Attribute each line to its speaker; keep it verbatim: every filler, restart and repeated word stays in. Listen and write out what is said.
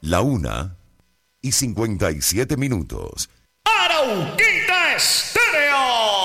Speaker 1: La una y cincuenta y siete minutos.
Speaker 2: Arauquita Estéreo.